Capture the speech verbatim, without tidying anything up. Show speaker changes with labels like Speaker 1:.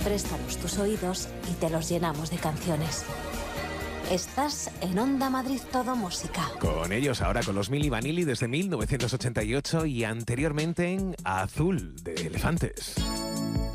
Speaker 1: Préstanos tus oídos y te los llenamos de canciones. Estás en Onda Madrid Todo Música.
Speaker 2: Con ellos ahora con los Milli Vanilli desde mil novecientos ochenta y ocho y anteriormente en Azul de Elefantes.